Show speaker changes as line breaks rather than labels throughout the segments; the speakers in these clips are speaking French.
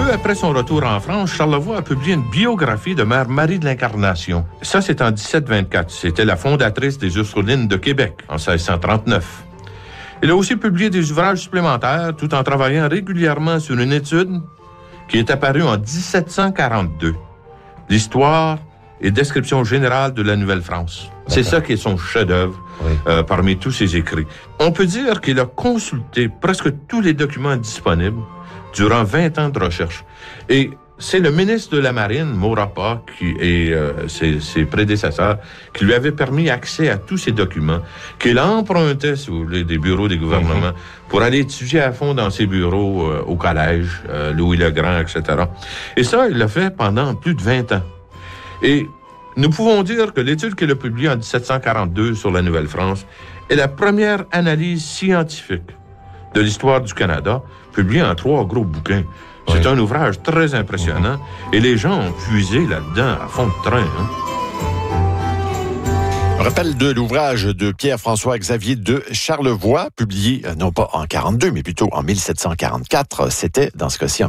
Peu après son retour en France, Charlevoix a publié une biographie de Mère Marie de l'Incarnation. Ça, c'est en 1724. C'était la fondatrice des Ursulines de Québec, en 1639. Il a aussi publié des ouvrages supplémentaires, tout en travaillant régulièrement sur une étude qui est apparue en 1742. L'histoire et description générale de la Nouvelle-France. C'est ça qui est son chef-d'œuvre parmi tous ses écrits. On peut dire qu'il a consulté presque tous les documents disponibles durant 20 ans de recherche. Et c'est le ministre de la Marine, Maurepas, et ses prédécesseurs, qui lui avaient permis accès à tous ces documents, qu'il empruntait, si vous voulez, des bureaux des gouvernements, pour aller étudier à fond dans ses bureaux au collège, Louis-le-Grand, etc. Et ça, il l'a fait pendant plus de 20 ans. Et nous pouvons dire que l'étude qu'il a publiée en 1742 sur la Nouvelle-France est la première analyse scientifique de l'histoire du Canada, publiée en 3 gros bouquins. C'est un ouvrage très impressionnant et les gens ont puisé là-dedans à fond de train.
Rappel de l'ouvrage de Pierre-François Xavier de Charlevoix, publié non pas en 42, mais plutôt en 1744. C'était, dans ce cas-ci, en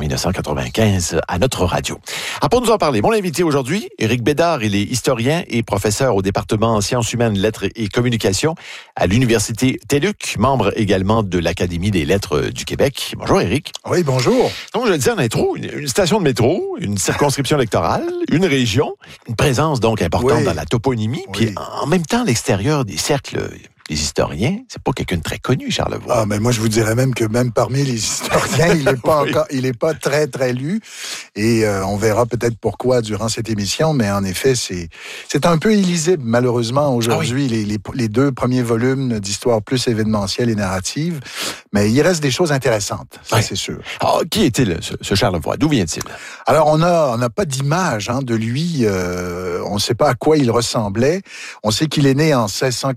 1995, à notre radio. Pour nous en parler, mon invité aujourd'hui, Éric Bédard, il est historien et professeur au département Sciences humaines, lettres et communications à l'Université TÉLUQ, membre également de l'Académie des lettres du Québec. Bonjour, Éric.
Oui, bonjour.
Donc, je le disais en intro, une station de métro, une circonscription électorale, une région, une présence donc importante dans la toponymie, puis en même temps, l'extérieur des cercles des historiens, c'est pas quelqu'un de très connu, Charlevoix.
Ah, mais moi, je vous dirais même que même parmi les historiens, il n'est pas encore, il est pas très, très lu. Et on verra peut-être pourquoi durant cette émission, mais en effet, c'est un peu illisible, malheureusement, aujourd'hui, les 2 premiers volumes d'histoire plus événementielle et narrative. Mais il reste des choses intéressantes, ça, c'est sûr.
Alors, qui était ce Charlevoix? D'où vient-il?
Alors, on n'a pas d'image de lui. On ne sait pas à quoi il ressemblait. On sait qu'il est né en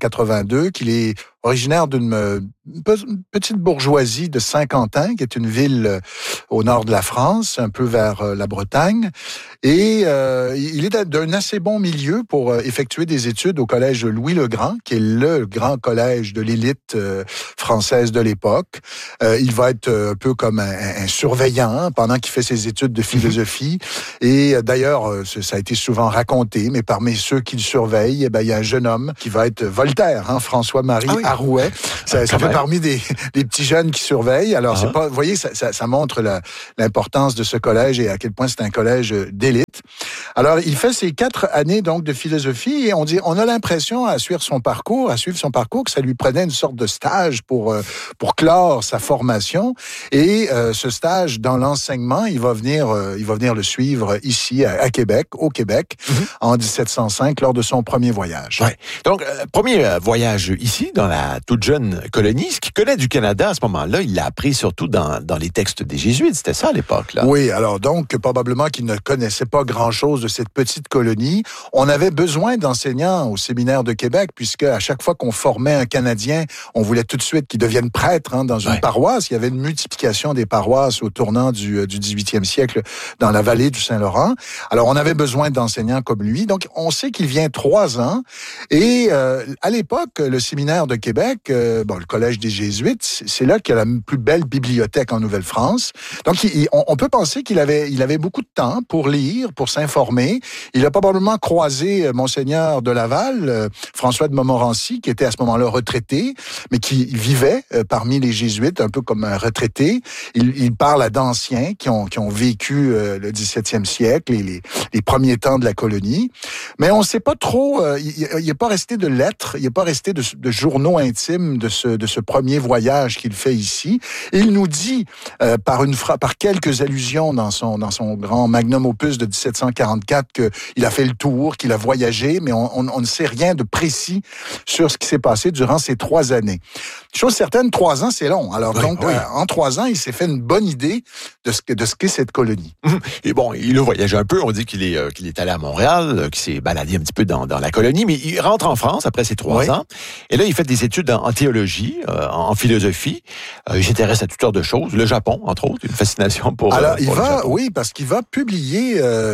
1682, qu'il est originaire d'une petite bourgeoisie de Saint-Quentin, qui est une ville au nord de la France, un peu vers la Bretagne. Et il est d'un assez bon milieu pour effectuer des études au collège Louis-le-Grand, qui est le grand collège de l'élite française de l'époque. Il va être un peu comme un surveillant pendant qu'il fait ses études de philosophie. Et d'ailleurs, ça a été souvent raconté, mais parmi ceux qui le surveillent, il y a un jeune homme qui va être Voltaire, François-Marie Arouet. Ça fait parmi des petits jeunes qui surveillent. Alors, c'est pas, vous voyez, ça montre l'importance de ce collège et à quel point c'est un collège d'élite. Alors, il fait ses 4 années donc de philosophie et on a l'impression à suivre son parcours, que ça lui prenait une sorte de stage pour clore sa formation. Et ce stage dans l'enseignement, il va venir le suivre ici à Québec, au Québec, en 1705 lors de son premier voyage.
Ouais. Donc, premier voyage ici dans la toute jeune colonie. Ce qu'il connaît du Canada à ce moment-là, il l'a appris surtout dans les textes des Jésuites. C'était ça à l'époque, là.
Oui, alors donc, probablement qu'il ne connaissait pas grand-chose de cette petite colonie. On avait besoin d'enseignants au séminaire de Québec, puisque à chaque fois qu'on formait un Canadien, on voulait tout de suite qu'il devienne prêtre dans une paroisse. Il y avait une multiplication des paroisses au tournant du 18e siècle dans la vallée du Saint-Laurent. Alors, on avait besoin d'enseignants comme lui. Donc, on sait qu'il vient 3 ans. Et à l'époque, le séminaire de Québec, le collège des Jésuites, c'est là qu'il y a la plus belle bibliothèque en Nouvelle-France. Donc, on peut penser qu'il avait beaucoup de temps pour lire, pour s'informer. Il a probablement croisé Monseigneur de Laval, François de Montmorency, qui était à ce moment-là retraité, mais qui vivait parmi les Jésuites, un peu comme un retraité. Il parle à d'anciens qui ont vécu le 17e siècle et les premiers temps de la colonie. Mais on ne sait pas trop, il n'est pas resté de lettres, il n'est pas resté de journaux intimes de ce premier voyage qu'il fait ici. Et il nous dit, par quelques allusions dans son grand magnum opus de 1744, qu'il a fait le tour, qu'il a voyagé, mais on ne sait rien de précis sur ce qui s'est passé durant ces 3 années. Chose certaine, 3 ans, c'est long. Alors en 3 ans, il s'est fait une bonne idée de ce qu'est cette colonie.
Et bon, il a voyagé un peu. On dit qu'il est allé à Montréal, qu'il s'est baladé un petit peu dans la colonie, mais il rentre en France après ces 3 ans. Et là, il fait des études en théologie, en philosophie. Il s'intéresse à toutes sortes de choses. Le Japon, entre autres, une fascination pour.
Alors, parce qu'il va publier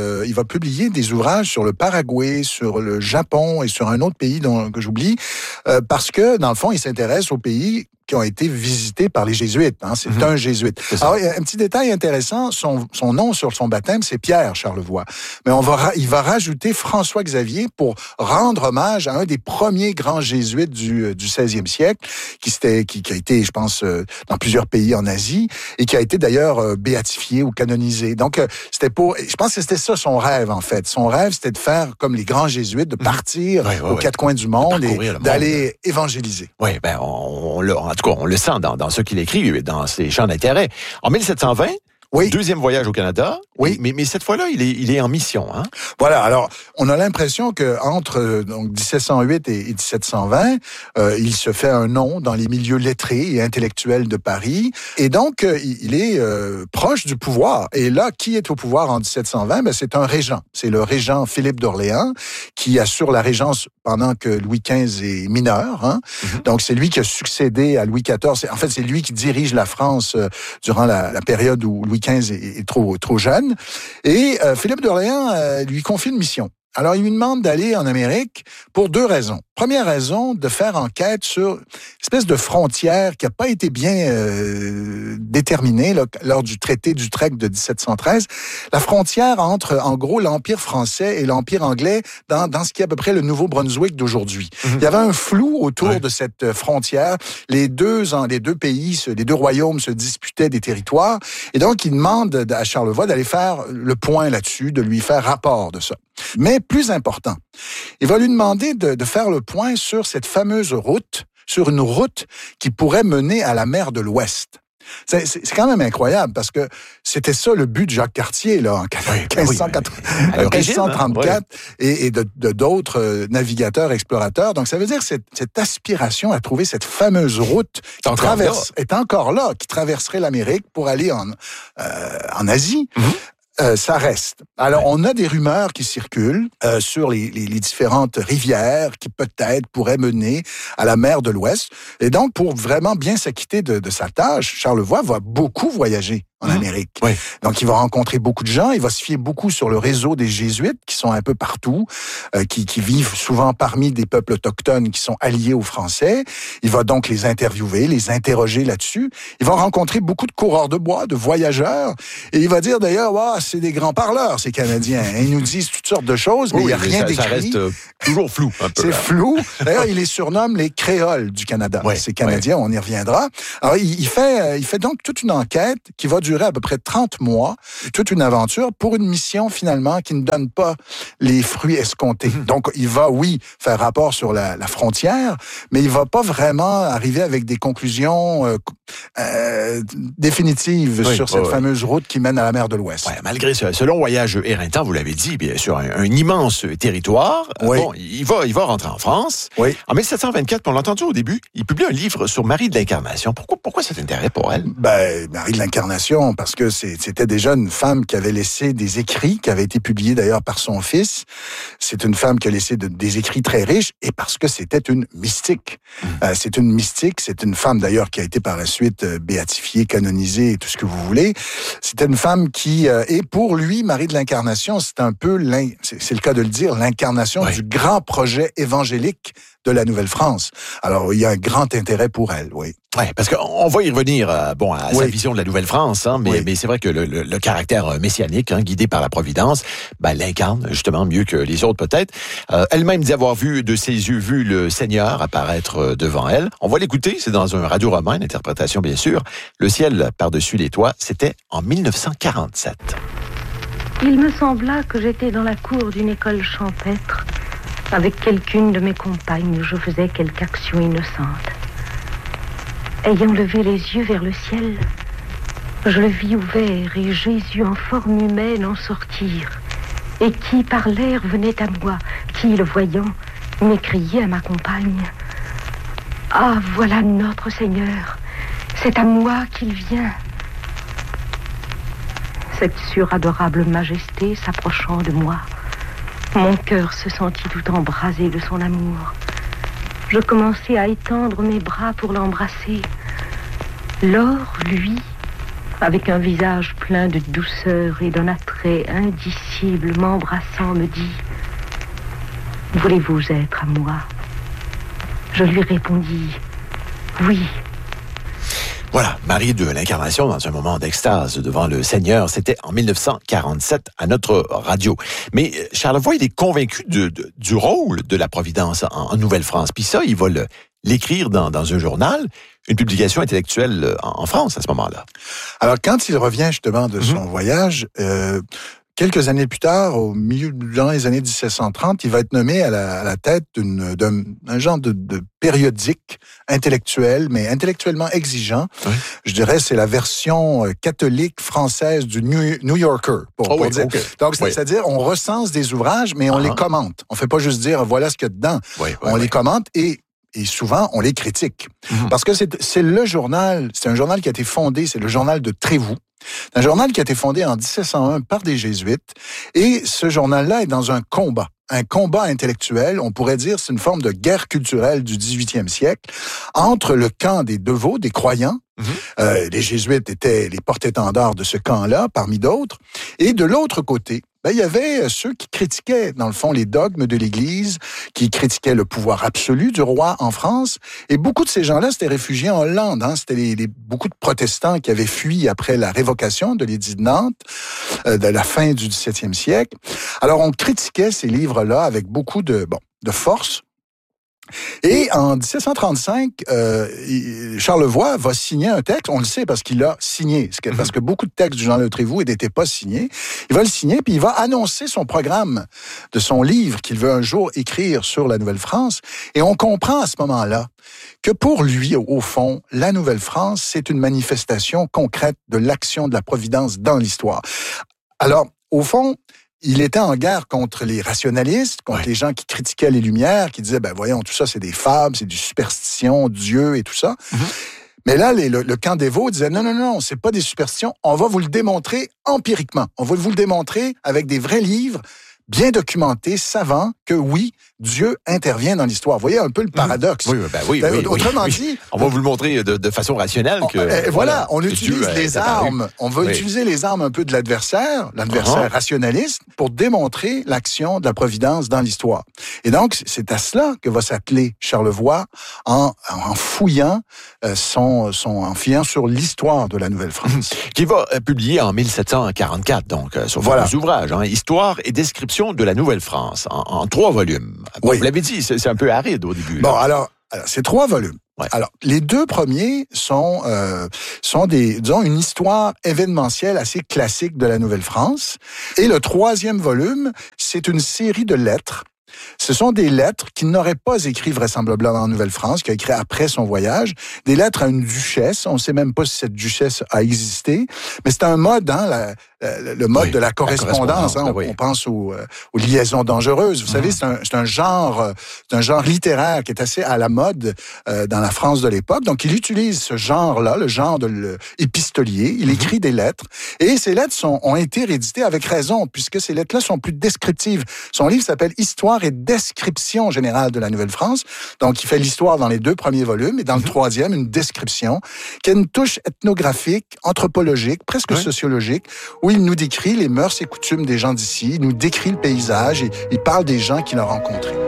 des ouvrages sur le Paraguay, sur le Japon et sur un autre pays que j'oublie, parce que dans le fond, il s'intéresse aux pays qui ont été visités par les jésuites. Hein. C'est un jésuite. Alors, un petit détail intéressant, son nom sur son baptême, c'est Pierre Charlevoix. Mais il va rajouter François-Xavier pour rendre hommage à un des premiers grands jésuites du 16e siècle, qui a été, je pense, dans plusieurs pays en Asie, et qui a été d'ailleurs béatifié ou canonisé. Donc, je pense que c'était ça son rêve, en fait. Son rêve, c'était de faire comme les grands jésuites, de partir aux quatre coins du monde et d'aller évangéliser.
Oui, ben, en tout cas, on le sent dans ce qu'il écrit, dans ses champs d'intérêt. En 1720, deuxième voyage au Canada.
Oui.
Mais cette fois-là, il est en mission, hein?
Voilà. Alors, on a l'impression que entre 1708 et 1720, il se fait un nom dans les milieux lettrés et intellectuels de Paris. Et donc, il est proche du pouvoir. Et là, qui est au pouvoir en 1720? Ben, c'est un régent. C'est le régent Philippe d'Orléans qui assure la régence pendant que Louis XV est mineur. Hein? Donc, c'est lui qui a succédé à Louis XIV. En fait, c'est lui qui dirige la France durant la période où Louis XV est trop jeune. Et Philippe d'Orléans lui confie une mission. Alors, il lui demande d'aller en Amérique pour deux raisons. Première raison, de faire enquête sur une espèce de frontière qui n'a pas été bien déterminée lors du traité d'Utrecht de 1713. La frontière entre, en gros, l'Empire français et l'Empire anglais dans ce qui est à peu près le Nouveau-Brunswick d'aujourd'hui. Il y avait un flou autour de cette frontière. Les deux pays, les deux royaumes se disputaient des territoires. Et donc, il demande à Charlevoix d'aller faire le point là-dessus, de lui faire rapport de ça. Mais plus important, il va lui demander de faire le point sur cette fameuse route, sur une route qui pourrait mener à la mer de l'Ouest. C'est quand même incroyable parce que c'était ça le but de Jacques Cartier là, en 1534 et de d'autres navigateurs, explorateurs. Donc ça veut dire cette aspiration à trouver cette fameuse route qui est encore là, qui traverserait l'Amérique pour aller en Asie. Ça reste. Alors, on a des rumeurs qui circulent sur les différentes rivières qui peut-être pourraient mener à la mer de l'Ouest. Et donc, pour vraiment bien s'acquitter de sa tâche, Charlevoix va beaucoup voyager en Amérique. Donc, il va rencontrer beaucoup de gens. Il va se fier beaucoup sur le réseau des jésuites qui sont un peu partout, qui vivent souvent parmi des peuples autochtones qui sont alliés aux Français. Il va donc les interviewer, les interroger là-dessus. Il va rencontrer beaucoup de coureurs de bois, de voyageurs. Et il va dire d'ailleurs, c'est des grands parleurs, ces Canadiens. Ils nous disent toutes sortes de choses, mais il n'y a rien d'écrit.
Ça reste toujours flou, un peu.
C'est flou. D'ailleurs, il les surnomme les créoles du Canada. Ces Canadiens, on y reviendra. Alors, il fait donc toute une enquête qui va durer à peu près 30 mois, toute une aventure pour une mission finalement qui ne donne pas les fruits escomptés. Donc, il va, faire rapport sur la frontière, mais il va pas vraiment arriver avec des conclusions définitives sur cette fameuse route qui mène à la mer de l'Ouest.
Malgré ce long voyage éreintant, vous l'avez dit, bien sûr, un immense territoire. Bon, il va rentrer en France. En 1724, on l'a entendu au début, il publie un livre sur Marie de l'Incarnation. Pourquoi cet intérêt pour elle?
Marie de l'Incarnation, parce que c'était déjà une femme qui avait laissé des écrits, qui avaient été publiés d'ailleurs par son fils. C'est une femme qui a laissé des écrits très riches, et parce que c'était une mystique. C'est une mystique, c'est une femme d'ailleurs qui a été par la suite béatifiée, canonisée, et tout ce que vous voulez. C'était une femme qui, et pour lui, Marie de l'Incarnation, c'est un peu, c'est le cas de le dire, l'incarnation du grand projet évangélique de la Nouvelle-France. Alors, il y a un grand intérêt pour elle,
parce qu'on va y revenir à sa vision de la Nouvelle-France, hein, mais c'est vrai que le caractère messianique, guidé par la Providence, l'incarne justement mieux que les autres peut-être. Elle-même dit avoir de ses yeux vu le Seigneur apparaître devant elle. On va l'écouter, c'est dans un radio-roman, une interprétation bien sûr. Le ciel par-dessus les toits, c'était en 1947.
Il me sembla que j'étais dans la cour d'une école champêtre, avec quelqu'une de mes compagnes où je faisais quelque action innocente. Ayant levé les yeux vers le ciel, je le vis ouvert et Jésus en forme humaine en sortir, et qui par l'air venait à moi, qui, le voyant, m'écriait à ma compagne: « Ah, voilà notre Seigneur, c'est à moi qu'il vient. » Cette suradorable majesté s'approchant de moi, mon cœur se sentit tout embrasé de son amour. Je commençai à étendre mes bras pour l'embrasser. Lors, lui, avec un visage plein de douceur et d'un attrait indicible, m'embrassant, me dit: « Voulez-vous être à moi ?» Je lui répondis: « Oui,
Voilà, Marie de l'Incarnation dans un moment d'extase devant le Seigneur. C'était en 1947 à notre radio. Mais Charlevoix, il est convaincu du rôle de la Providence en Nouvelle-France. Puis ça, il va l'écrire dans un journal, une publication intellectuelle en France à ce moment-là.
Alors, quand il revient justement de son voyage, quelques années plus tard, dans les années 1730, il va être nommé à la tête d'un genre de périodique intellectuel, mais intellectuellement exigeant. Oui. Je dirais, c'est la version catholique française du New Yorker. Pour dire. Okay. Donc, c'est-à-dire, on recense des ouvrages, mais on les commente. On fait pas juste dire, voilà ce qu'il y a dedans. On les commente et souvent, on les critique. Parce que c'est le journal, c'est un journal qui a été fondé, c'est le journal de Trévoux. C'est un journal qui a été fondé en 1701 par des jésuites. Et ce journal-là est dans un combat intellectuel. On pourrait dire c'est une forme de guerre culturelle du 18e siècle entre le camp des devots, des croyants. Les jésuites étaient les porte-étendards de ce camp-là, parmi d'autres. Et de l'autre côté, il y avait ceux qui critiquaient, dans le fond, les dogmes de l'Église, qui critiquaient le pouvoir absolu du roi en France. Et beaucoup de ces gens-là s'étaient réfugiés en Hollande. C'était beaucoup de protestants qui avaient fui après la révocation de l'édit de Nantes, de la fin du 17e siècle. Alors, on critiquait ces livres-là avec beaucoup de force. Et en 1735, Charlevoix va signer un texte, on le sait parce qu'il l'a signé, parce que beaucoup de textes du Jean Le Trévoux n'étaient pas signés. Il va le signer, puis il va annoncer son programme de son livre qu'il veut un jour écrire sur la Nouvelle-France. Et on comprend à ce moment-là que pour lui, au fond, la Nouvelle-France, c'est une manifestation concrète de l'action de la Providence dans l'histoire. Alors, au fond, il était en guerre contre les rationalistes, contre les gens qui critiquaient les Lumières, qui disaient, voyons, tout ça, c'est des fables, c'est du superstition, Dieu et tout ça. Mais là, le camp des veaux disait, non, c'est pas des superstitions, on va vous le démontrer empiriquement. On va vous le démontrer avec des vrais livres, bien documentés, savants, que oui, Dieu intervient dans l'histoire. Vous voyez un peu le paradoxe.
Oui.
Autrement dit...
On va vous le montrer de façon rationnelle.
On utilise les armes. On va utiliser les armes un peu de l'adversaire rationaliste, pour démontrer l'action de la Providence dans l'histoire. Et donc, c'est à cela que va s'atteler Charlevoix en fouillant, en fouillant sur l'histoire de la Nouvelle-France.
Qui va publier en 1744, donc, sur deux ouvrages, Histoire et description de la Nouvelle-France, en 3 volumes. Vous l'avez dit, c'est un peu aride au début.
Bon, alors c'est 3 volumes. Ouais. Alors, les 2 premiers sont une histoire événementielle assez classique de la Nouvelle-France. Et le 3e volume, c'est une série de lettres. Ce sont des lettres qu'il n'aurait pas écrites vraisemblablement en Nouvelle-France, qu'il a écrit après son voyage. Des lettres à une duchesse. On ne sait même pas si cette duchesse a existé. Mais c'est un mode, le mode de la correspondance. On pense aux liaisons dangereuses. Vous savez, c'est un genre littéraire qui est assez à la mode dans la France de l'époque. Donc, il utilise ce genre-là, le genre de épistolier. Il écrit des lettres. Et ces lettres ont été rééditées avec raison, puisque ces lettres-là sont plus descriptives. Son livre s'appelle Histoire et description générale de la Nouvelle-France. Donc, il fait l'histoire dans les 2 premiers volumes et dans le 3e, une description qui a une touche ethnographique, anthropologique, presque sociologique, où il nous décrit les mœurs et coutumes des gens d'ici, il nous décrit le paysage et il parle des gens qu'il a rencontrés.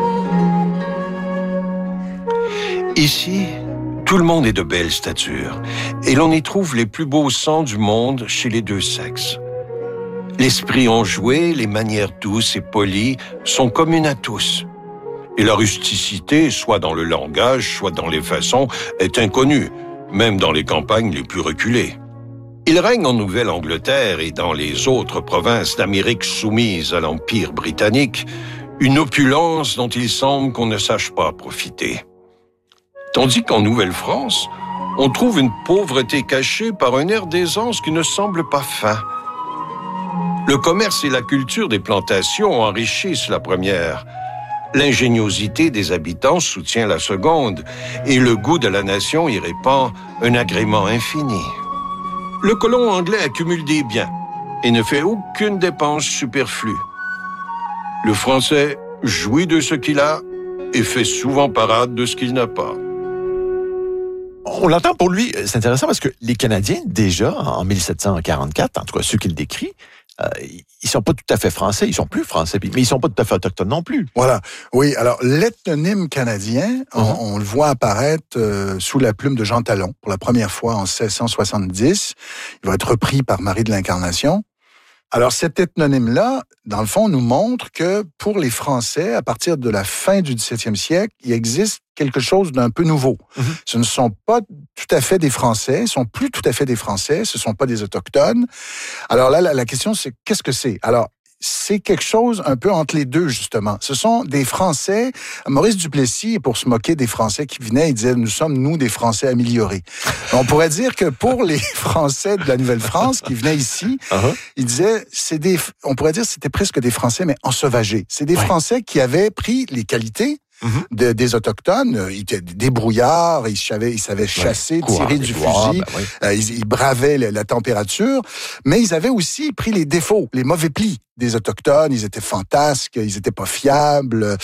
Ici, tout le monde est de belle stature et l'on y trouve les plus beaux sangs du monde chez les 2 sexes. L'esprit enjoué, les manières douces et polies sont communes à tous. Et la rusticité, soit dans le langage, soit dans les façons, est inconnue, même dans les campagnes les plus reculées. Il règne en Nouvelle-Angleterre et dans les autres provinces d'Amérique soumises à l'Empire britannique une opulence dont il semble qu'on ne sache pas profiter. Tandis qu'en Nouvelle-France, on trouve une pauvreté cachée par un air d'aisance qui ne semble pas fin. Le commerce et la culture des plantations enrichissent la première. L'ingéniosité des habitants soutient la seconde, et le goût de la nation y répand un agrément infini. Le colon anglais accumule des biens et ne fait aucune dépense superflue. Le Français jouit de ce qu'il a et fait souvent parade de ce qu'il n'a pas.
On l'entend pour lui, c'est intéressant parce que les Canadiens, déjà, en 1744, en tout cas ceux qu'il décrit, ils sont pas tout à fait français, ils sont plus français, mais ils sont pas tout à fait autochtones non plus.
Voilà. Oui, alors l'ethnonyme canadien, on le voit apparaître sous la plume de Jean Talon pour la première fois en 1670. Il va être repris par Marie de l'Incarnation. Alors, cet ethnonyme-là, dans le fond, nous montre que pour les Français, à partir de la fin du 17e siècle, il existe quelque chose d'un peu nouveau. Ce ne sont pas tout à fait des Français, ils sont plus tout à fait des Français, ce ne sont pas des Autochtones. Alors là, la question, c'est qu'est-ce que c'est? Alors, c'est quelque chose un peu entre les deux, justement. Ce sont des Français. Maurice Duplessis, pour se moquer des Français qui venaient, il disait, nous sommes, nous, des Français améliorés. On pourrait dire que pour les Français de la Nouvelle-France qui venaient ici, il disait, on pourrait dire que c'était presque des Français, mais ensauvagés. C'est des Français qui avaient pris les qualités des Autochtones. Ils étaient débrouillards, ils savaient chasser, tirer du fusil, ils bravaient la température, mais ils avaient aussi pris les défauts, les mauvais plis des Autochtones. Ils étaient fantasques, ils étaient pas fiables,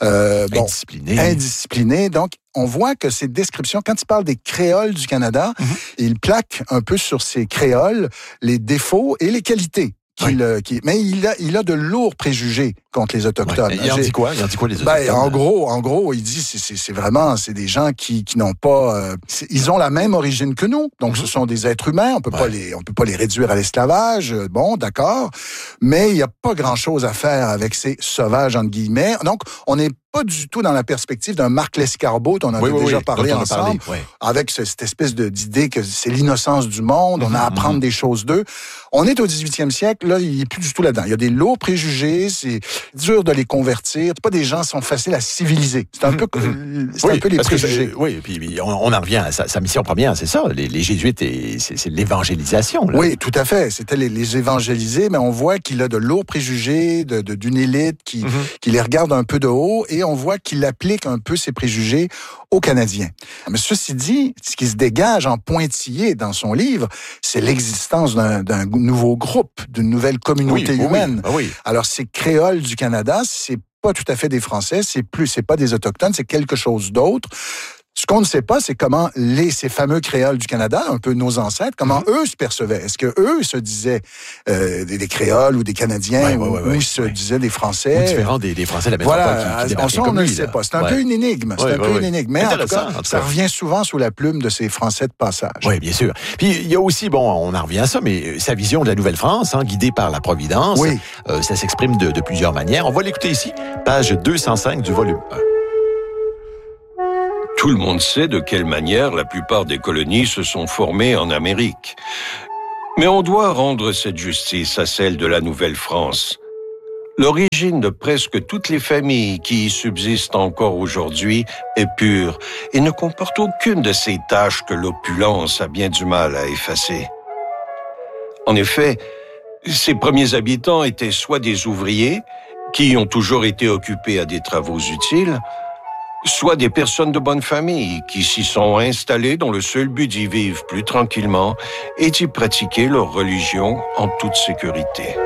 indisciplinés. Donc, on voit que ces descriptions, quand il parle des créoles du Canada, il plaque un peu sur ces créoles les défauts et les qualités. Mais il a de lourds préjugés contre les Autochtones.
Il en dit quoi? Les Autochtones?
En gros, il dit c'est des gens qui n'ont pas... ils ont la même origine que nous. Donc, ce sont des êtres humains. On peut pas les réduire à l'esclavage. Bon, d'accord. Mais il n'y a pas grand-chose à faire avec ces sauvages, entre guillemets. Donc, on n'est pas du tout dans la perspective d'un Marc Lescarbot, on en a déjà parlé ensemble, avec cette espèce d'idée que c'est l'innocence du monde, on a à apprendre des choses d'eux. On est au 18e siècle, là, il n'est plus du tout là-dedans. Il y a des lourds préjugés, c'est dur de les convertir. C'est pas des gens qui sont faciles à civiliser. C'est un peu, un peu les préjugés.
Et puis on en revient à sa mission première, c'est ça. Les Jésuites, c'est l'évangélisation. Là.
Oui, tout à fait. C'était les évangéliser, mais on voit qu'il a de lourds préjugés d'une élite qui les regarde un peu de haut, et on voit qu'il applique un peu ses préjugés aux Canadiens. Mais ceci dit, ce qui se dégage en pointillé dans son livre, c'est l'existence d'un nouveau groupe, d'une nouvelle communauté humaine. Alors, ces créoles du Canada, c'est pas tout à fait des Français, c'est pas des Autochtones, c'est quelque chose d'autre. Ce qu'on ne sait pas, c'est comment ces fameux créoles du Canada, un peu nos ancêtres, comment eux se percevaient. Est-ce que eux se disaient des créoles ou des Canadiens, ou ils se disaient des Français?
Ou différents des Français de la métropole qui débarquaient comme lui.
On ne le sait pas. C'est un peu une énigme. Mais en tout cas, ça revient souvent sous la plume de ces Français de passage.
Oui, bien sûr. Puis il y a aussi, on en revient à ça, mais sa vision de la Nouvelle-France, guidée par la Providence, ça s'exprime de plusieurs manières. On va l'écouter ici, page 205 du volume 1.
Tout le monde sait de quelle manière la plupart des colonies se sont formées en Amérique. Mais on doit rendre cette justice à celle de la Nouvelle-France. L'origine de presque toutes les familles qui y subsistent encore aujourd'hui est pure et ne comporte aucune de ces taches que l'opulence a bien du mal à effacer. En effet, ces premiers habitants étaient soit des ouvriers, qui ont toujours été occupés à des travaux utiles, soit des personnes de bonne famille qui s'y sont installées dans le seul but d'y vivre plus tranquillement et d'y pratiquer leur religion en toute sécurité.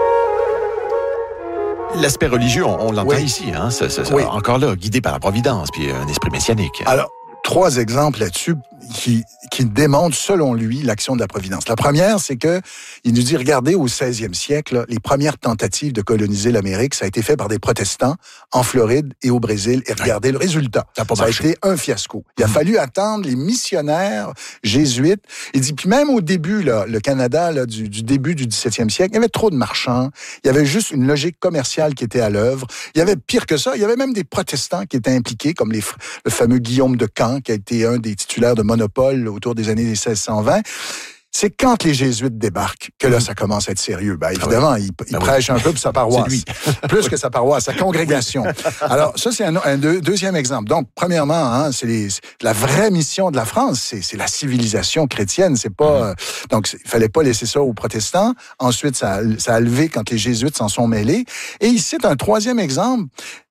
L'aspect religieux, on l'entend ici, encore là, guidé par la Providence, puis un esprit messianique.
Alors, 3 exemples là-dessus qui démontrent, selon lui, l'action de la Providence. La première, c'est que il nous dit, regardez, au 16e siècle, là, les premières tentatives de coloniser l'Amérique, ça a été fait par des protestants en Floride et au Brésil, et regardez le résultat. Ça a été un fiasco. Il a fallu attendre les missionnaires jésuites. Il dit, puis même au début, là, le Canada, là, du début du 17e siècle, il y avait trop de marchands, il y avait juste une logique commerciale qui était à l'œuvre. Il y avait pire que ça, il y avait même des protestants qui étaient impliqués, comme le fameux Guillaume de Caen, qui a été un des titulaires de monopole autour des années 1620. C'est quand les Jésuites débarquent que là, ça commence à être sérieux. Évidemment, il prêche un peu pour sa paroisse. C'est lui. Plus que sa paroisse, sa congrégation. Alors, ça, c'est un deuxième exemple. Donc, premièrement, c'est la vraie mission de la France, c'est la civilisation chrétienne. C'est pas... donc, il fallait pas laisser ça aux protestants. Ensuite, ça a levé quand les Jésuites s'en sont mêlés. Et il cite un troisième exemple,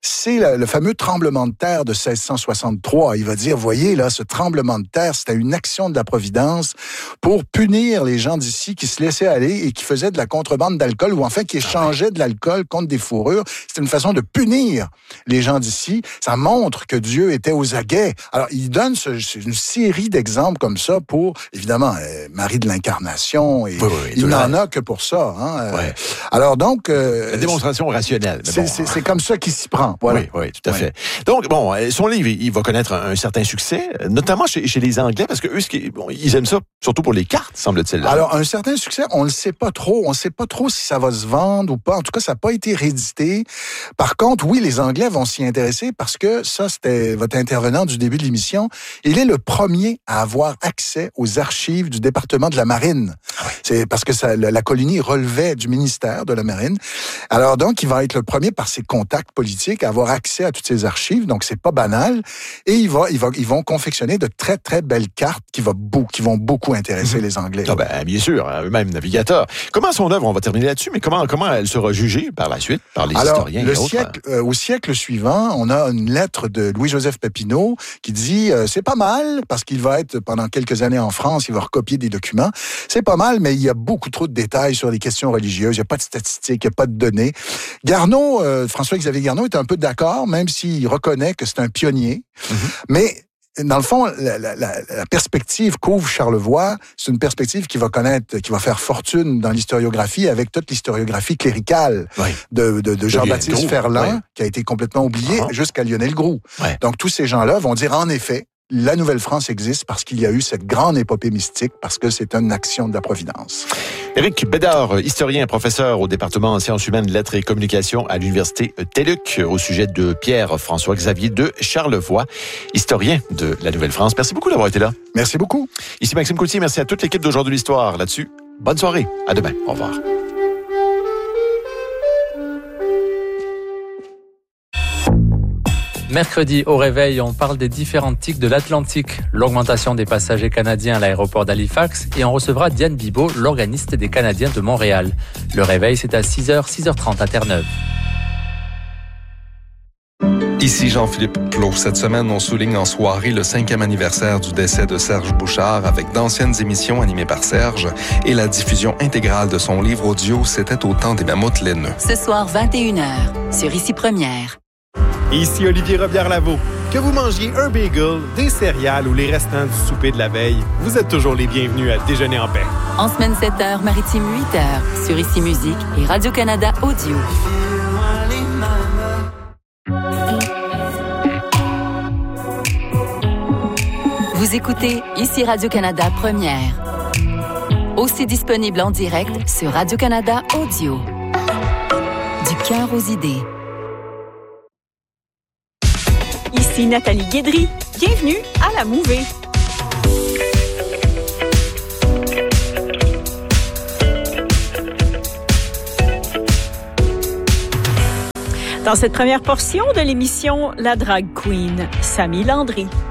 c'est le fameux tremblement de terre de 1663. Il va dire, voyez, là, ce tremblement de terre, c'était une action de la Providence pour punir les gens d'ici qui se laissaient aller et qui faisaient de la contrebande d'alcool, ou enfin qui échangeaient de l'alcool contre des fourrures. C'était une façon de punir les gens d'ici. Ça montre que Dieu était aux aguets. Alors, il donne une série d'exemples comme ça pour, évidemment, Marie de l'Incarnation, et il n'en a que pour ça. Hein. Alors donc...
la démonstration rationnelle.
C'est comme ça qu'il s'y prend. Voilà.
Oui, tout à fait. Donc, bon, son livre, il va connaître un certain succès, notamment chez les Anglais, parce que eux, ils aiment ça, surtout pour les cartes, semble-t-il.
Alors, un certain succès, on ne sait pas trop. On ne sait pas trop si ça va se vendre ou pas. En tout cas, ça n'a pas été réédité. Par contre, oui, les Anglais vont s'y intéresser parce que ça, c'était votre intervenant du début de l'émission. Il est le premier à avoir accès aux archives du département de la Marine. C'est parce que la colonie relevait du ministère de la Marine. Alors donc, il va être le premier par ses contacts politiques à avoir accès à toutes ces archives. Donc, c'est pas banal. Et ils vont confectionner de très, très belles cartes qui vont beaucoup intéresser les Anglais.
Ah ben, bien sûr, eux-mêmes navigateurs. Comment son œuvre, on va terminer là-dessus, mais comment elle sera jugée par la suite, par les historiens et autres?
Au siècle suivant, on a une lettre de Louis-Joseph Papineau qui dit c'est pas mal, parce qu'il va être pendant quelques années en France, il va recopier des documents. C'est pas mal, mais il y a beaucoup trop de détails sur les questions religieuses. Il n'y a pas de statistiques, il n'y a pas de données. Garneau, François-Xavier Garneau est un peu d'accord, même s'il reconnaît que c'est un pionnier. Mais dans le fond, la perspective qu'ouvre Charlevoix, c'est une perspective qui va faire fortune dans l'historiographie, avec toute l'historiographie cléricale de Jean-Baptiste Ferland, qui a été complètement oublié, jusqu'à Lionel Groulx. Donc, tous ces gens-là vont dire, en effet, la Nouvelle-France existe parce qu'il y a eu cette grande épopée mystique, parce que c'est une action de la Providence.
Éric Bédard, historien et professeur au département en sciences humaines, lettres et communications à l'université TÉLUQ, au sujet de Pierre-François-Xavier de Charlevoix, historien de la Nouvelle-France. Merci beaucoup d'avoir été là.
Merci beaucoup.
Ici Maxime Coutier, merci à toute l'équipe d'Aujourd'hui l'Histoire. Là-dessus, bonne soirée. À demain. Au revoir.
Mercredi, au réveil, on parle des différentes tiques de l'Atlantique, l'augmentation des passagers canadiens à l'aéroport d'Halifax, et on recevra Diane Bibeau, l'organiste des Canadiens de Montréal. Le réveil, c'est à 6h, 6h30 à Terre-Neuve.
Ici Jean-Philippe Plot. Cette semaine, on souligne en soirée le 5e anniversaire du décès de Serge Bouchard, avec d'anciennes émissions animées par Serge et la diffusion intégrale de son livre audio « C'était au temps des mammouths laineux ».
Ce soir, 21h, sur Ici Première.
Ici Olivier Robillard-Lavaux. Que vous mangiez un bagel, des céréales ou les restants du souper de la veille, vous êtes toujours les bienvenus à Déjeuner en paix.
En semaine 7h, maritime 8h, sur Ici Musique et Radio-Canada Audio. Vous écoutez Ici Radio-Canada Première. Aussi disponible en direct sur Radio-Canada Audio. Du cœur aux idées.
Ici Nathalie Guédry. Bienvenue à la Mouvée. Dans cette première portion de l'émission, la drag queen Sammy Landry.